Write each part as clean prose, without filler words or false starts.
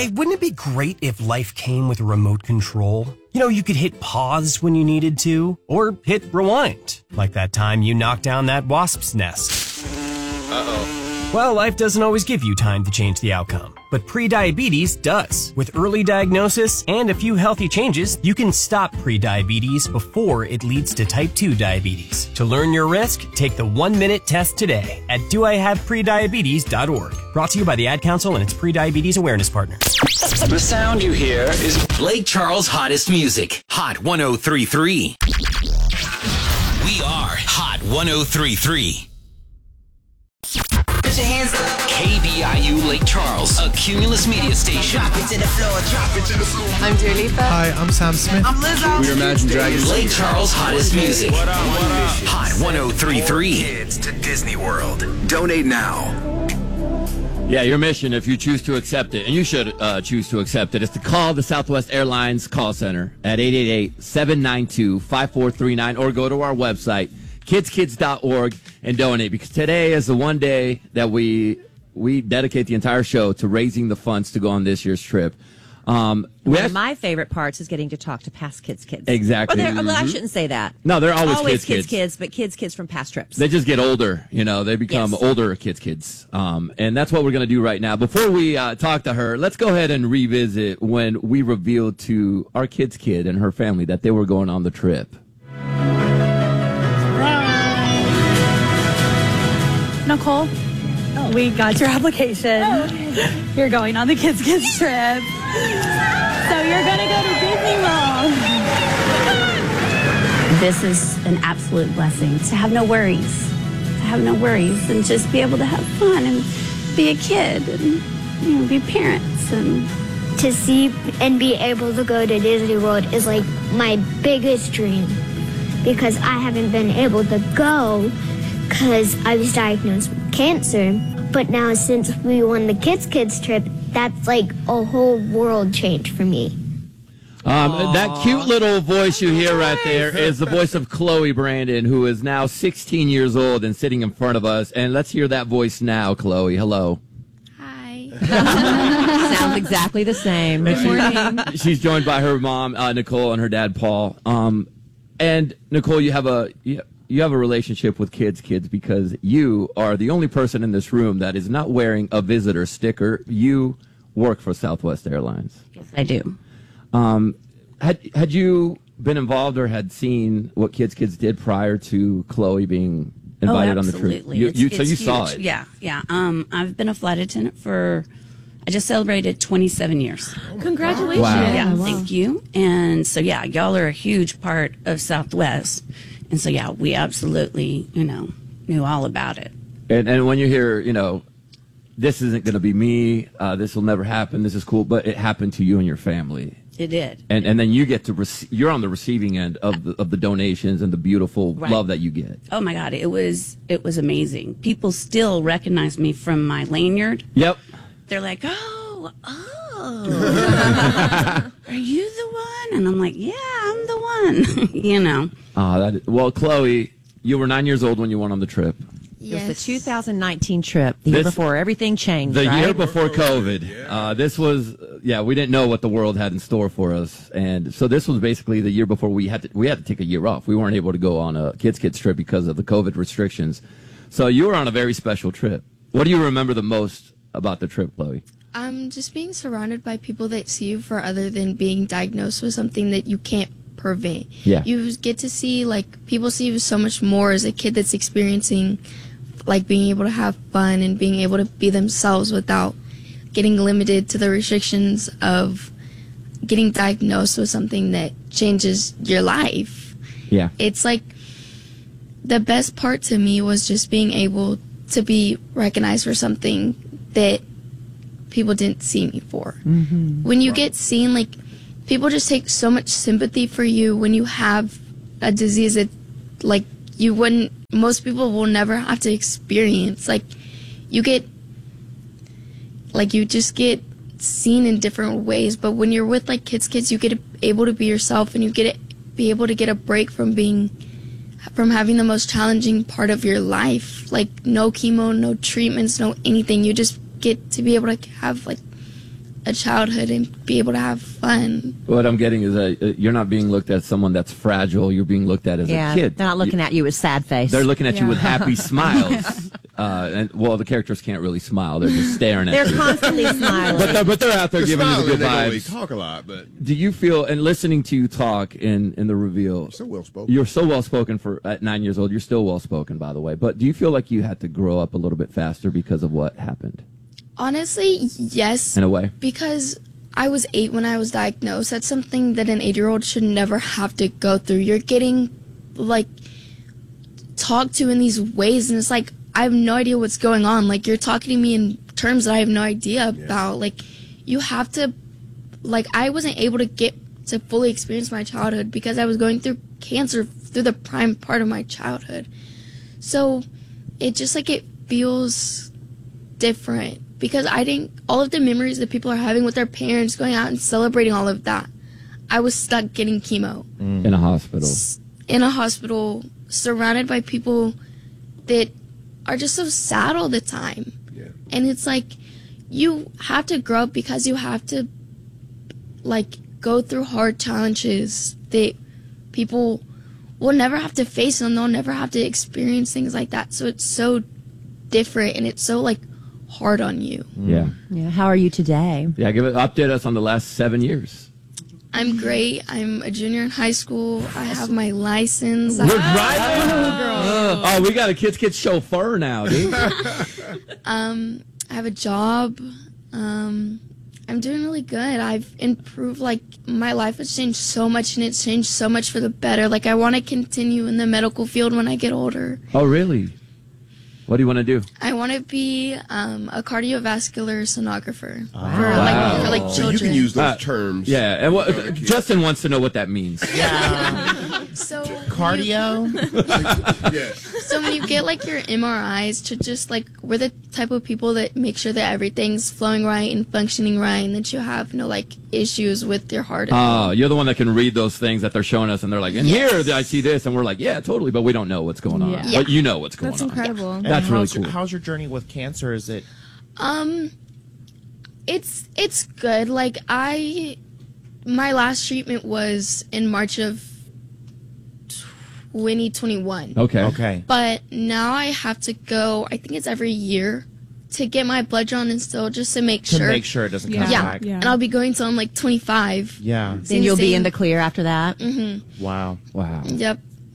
Hey, wouldn't it be great if life came with a remote control? You know, you could hit pause when you needed to, or hit rewind, like that time you knocked down that wasp's nest. Uh-oh. Well, life doesn't always give you time to change the outcome, but prediabetes does. With early diagnosis and a few healthy changes, you can stop prediabetes before it leads to type 2 diabetes. To learn your risk, take the 1-minute test today at doihaveprediabetes.org. Brought to you by the Ad Council and its prediabetes awareness partners. The sound you hear is Lake Charles' hottest music. Hot 103.3. We are Hot 103.3. Put your hands up. KBIU Lake Charles, a Cumulus media station. Drop it to the floor, drop it to the floor. I'm Dua Lipa. Hi, I'm Sam Smith. I'm Lizzo. We're Imagine Dragons. Lake Charles' hottest music. What up? Hot 103.3. Kids to Disney World. Donate now. Yeah, your mission, if you choose to accept it, and you should choose to accept it, is to call the Southwest Airlines call center at 888-792-5439 or go to our website, kidskids.org, and donate, because today is the one day that we dedicate the entire show to raising the funds to go on this year's trip. One of my favorite parts is getting to talk to past kids. Exactly. Well, I shouldn't say that. No, they're always kids, but kids from past trips. They just get older, you know. They become older kids. And that's what we're going to do right now. Before we talk to her, let's go ahead and revisit when we revealed to our kid and her family that they were going on the trip. Nicole, we got your application. You're going on the kids trip. So you're going to go to Disney World. This is an absolute blessing to have no worries. And just be able to have fun and be a kid and be parents. And to see and be able to go to Disney World is like my biggest dream, because I haven't been able to go because I was diagnosed with cancer. But now since we won the kids trip, that's like a whole world change for me. That cute little voice you hear right there is the voice of Chloe Brandon, who is now 16 years old and sitting in front of us. And let's hear that voice now, Chloe. Hello. Hi. Sounds exactly the same. Good morning. She's joined by her mom, Nicole, and her dad, Paul. And Nicole, you have a relationship with kids because you are the only person in this room that is not wearing a visitor sticker. You work for Southwest Airlines. Yes, I do. Had you been involved or had seen what kids did prior to Chloe being invited on the trip? Absolutely. So you saw it. Yeah. I've been a flight attendant I just celebrated 27 years. Congratulations. Wow. Yeah, thank you. And so, yeah, y'all are a huge part of Southwest. And so, yeah, we absolutely, knew all about it. And when you hear, this isn't going to be me, this will never happen, this is cool, but it happened to you and your family. It did. And then you get to you're on the receiving end of the donations and the beautiful love that you get. Oh my God, it was amazing. People still recognize me from my lanyard. Yep. They're like, oh, are you the one? And I'm like, yeah, I'm the one. Well, Chloe, you were 9 years old when you went on the trip. Yes. It was the 2019 trip, the year before everything changed, The right? year before COVID. Yeah. This was, we didn't know what the world had in store for us. And so this was basically the year before we had to take a year off. We weren't able to go on a kids trip because of the COVID restrictions. So you were on a very special trip. What do you remember the most about the trip, Chloe? Just being surrounded by people that see you for other than being diagnosed with something that you can't prevent. Yeah. You get to see, people see you so much more as a kid that's experiencing, being able to have fun and being able to be themselves without getting limited to the restrictions of getting diagnosed with something that changes your life. Yeah. It's the best part to me was just being able to be recognized for something that people didn't see me for. Mm-hmm. When you get seen, people just take so much sympathy for you when you have a disease that, most people will never have to experience. You just get seen in different ways, but when you're with, kids, you get able to be yourself, and you get to be able to get a break from having the most challenging part of your life. No chemo, no treatments, no anything. You just get to be able to have a childhood and be able to have fun. What I'm getting is that you're not being looked at as someone that's fragile. You're being looked at as a kid. They're not looking at you with sad face. They're looking at you with happy smiles. The characters can't really smile. They're just staring at you. They're constantly smiling. But they're out there giving you the good vibes. They talk a lot, but do you feel, and listening to you talk in the reveal, so well spoken. You're so well spoken at 9 years old. You're still well spoken, by the way. But do you feel like you had to grow up a little bit faster because of what happened? Honestly, yes. In a way. Because I was 8 when I was diagnosed. That's something that an 8-year-old should never have to go through. You're getting, like, talked to in these ways, and it's like, I have no idea what's going on. Like, you're talking to me in terms that I have no idea about. Like, you have to, like, I wasn't able to get to fully experience my childhood because I was going through cancer through the prime part of my childhood. So it just, like, it feels different because I think all of the memories that people are having with their parents, going out and celebrating all of that, I was stuck getting chemo. In a hospital. In a hospital, surrounded by people that are just so sad all the time. Yeah. And it's like, you have to grow up because you have to, like, go through hard challenges that people will never have to face, and they'll never have to experience things like that. So it's so different, and it's so, like, hard on you. Yeah. Yeah. How are you today? Yeah, update us on the last 7 years. I'm great. I'm a junior in high school. I have my license. We're driving? Oh, we got a Kids chauffeur now, dude. I have a job. I'm doing really good. I've improved. Like, my life has changed so much, and it's changed so much for the better. Like, I want to continue in the medical field when I get older. Oh, really? What do you want to do? I want to be a cardiovascular sonographer Wow. for like So children. you can use those terms. Yeah, and Justin wants to know what that means. So Cardio? Yes. So when you get, like, your MRIs, to just, like, we're the type of people that make sure that everything's flowing right and functioning right, and that you have no, like, issues with your heart. Oh, you're the one that can read those things that they're showing us, and they're like, and Yes. here I see this, and we're like, yeah, totally, but we don't know what's going on. Yeah. But you know what's going That's on. incredible. And That's really how's cool. How's your journey with cancer? Is it? It's good. Like, my last treatment was in March of 2021. Okay. But now I have to go, I think it's every year, to get my blood drawn and still, just to make To sure. make sure it doesn't come back. And I'll be going till I'm like 25. Yeah. Then you'll be in the clear after that. Mm-hmm. Wow. Yep.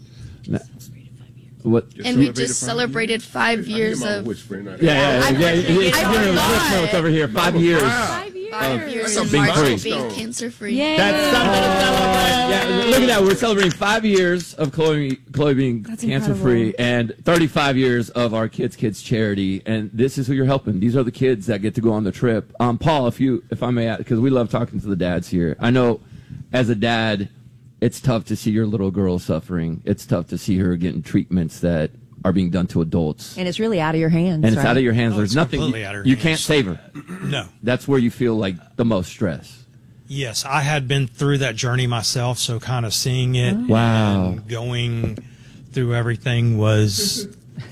What? And we just celebrated 5 years of. Yeah. It's over here. 5 years. 5 years of being March free. of being cancer free. That's something to celebrate. Yeah, look at that. We're celebrating 5 years of Chloe being cancer free, and 35 years of our Kids charity. And this is who you're helping. These are the kids that get to go on the trip. Paul, if I may, because we love talking to the dads here. I know, as a dad, it's tough to see your little girl suffering. It's tough to see her getting treatments that are being done to adults. And it's really out of your hands. And it's out of your hands. There's it's nothing. completely out of her You hands. can't save her. No. That's where you feel like the most stress. Yes, I had been through that journey myself, so kind of seeing it Wow. and going through everything was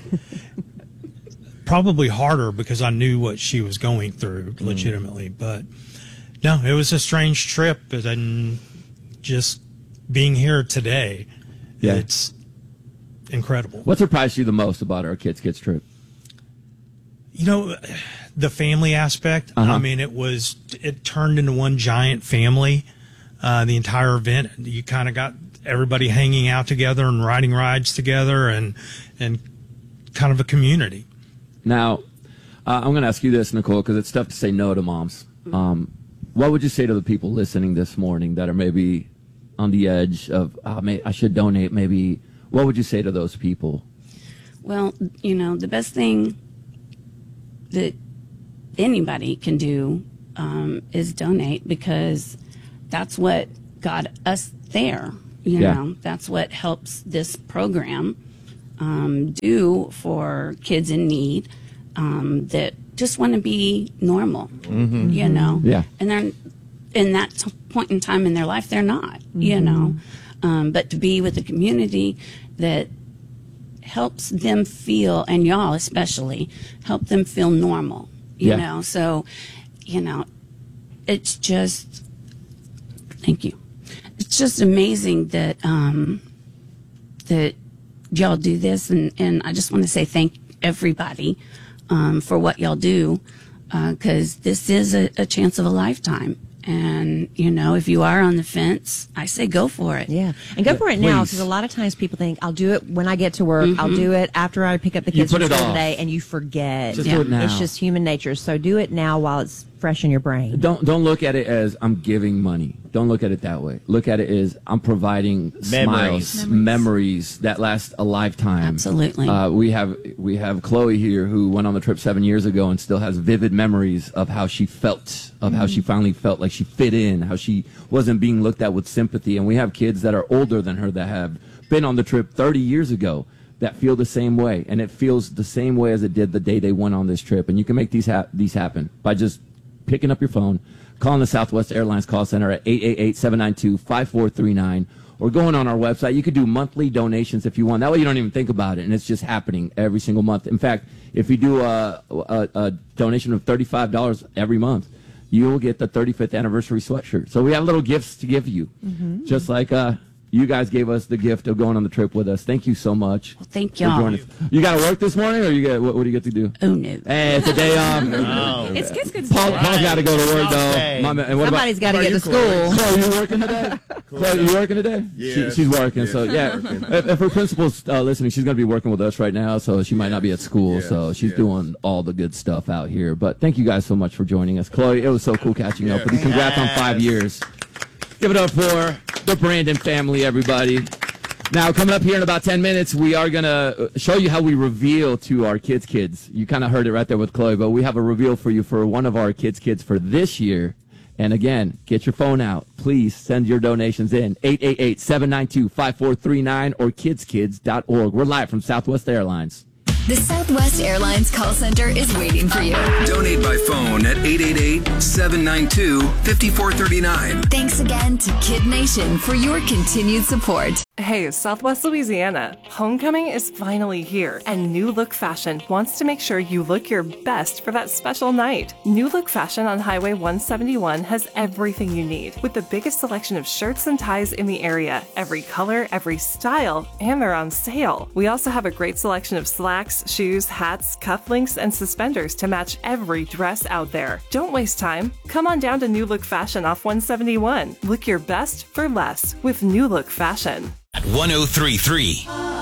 probably harder because I knew what she was going through legitimately. But no, it was a strange trip, and just being here today, Yeah. it's incredible. What surprised you the most about our Kids trip? You know, the family aspect. I mean, it turned into one giant family. The entire event, you kind of got everybody hanging out together and riding rides together, and kind of a community. Now, I'm going to ask you this, Nicole, because it's tough to say no to moms. What would you say to the people listening this morning that are maybe on the edge of, I should donate, maybe? What would you say to those people? Well, you know, the best thing that anybody can do is donate, because that's what got us there. You know, that's what helps this program do for kids in need that just want to be normal, you know. Yeah. And they're in that point in time in their life, they're not, you know. But to be with a community that helps them feel, and y'all especially, help them feel normal, you know. So, you know, it's just, thank you. It's just amazing that that y'all do this, and I just want to say thank everybody for what y'all do, because this is a chance of a lifetime. And, you know, if you are on the fence, I say go for it. Yeah. And go for it now, because a lot of times people think, I'll do it when I get to work. I'll do it after I pick up the kids from school today, and you forget. Just do it now. It's just human nature. So do it now while it's fresh in your brain. Don't look at it as I'm giving money. Don't look at it that way. Look at it as I'm providing smiles, memories that last a lifetime. Absolutely. We have Chloe here, who went on the trip 7 years ago and still has vivid memories of how she felt, of how she finally felt like she fit in, how she wasn't being looked at with sympathy. And we have kids that are older than her that have been on the trip 30 years ago that feel the same way, and it feels the same way as it did the day they went on this trip. And you can make these happen by just picking up your phone, calling the Southwest Airlines call center at 888-792-5439, or going on our website. You could do monthly donations if you want. That way you don't even think about it, and it's just happening every single month. In fact, if you do a donation of $35 every month, you will get the 35th anniversary sweatshirt. So we have little gifts to give you, just like you guys gave us the gift of going on the trip with us. Thank you so much. Well, thank y'all. You got to work this morning, or what do you get to do? Oh, no. Hey, it's a day off. It's good. Paul's got to go to work, though. Somebody's got to get to school. Chloe, you working today? Chloe, you working today? Yeah. She's working. So, yeah. If her principal's listening, she's going to be working with us right now, so she might not be at school. So she's doing all the good stuff out here. But thank you guys so much for joining us. Chloe, it was so cool catching up with you. Congrats on 5 years. Give it up for the Brandon family, everybody. Now, coming up here in about 10 minutes, we are going to show you how we reveal to our kids. You kind of heard it right there with Chloe, but we have a reveal for you for one of our kids for this year. And again, get your phone out. Please send your donations in. 888-792-5439 or kidskids.org. We're live from Southwest Airlines. The Southwest Airlines call center is waiting for you. Donate by phone at 888-792-5439. Thanks again to Kid Nation for your continued support. Hey, Southwest Louisiana. Homecoming is finally here, and New Look Fashion wants to make sure you look your best for that special night. New Look Fashion on Highway 171 has everything you need, with the biggest selection of shirts and ties in the area, every color, every style, and they're on sale. We also have a great selection of slacks, shoes, hats, cufflinks, and suspenders to match every dress out there. Don't waste time. Come on down to New Look Fashion off 171. Look your best for less with New Look Fashion. At 1033.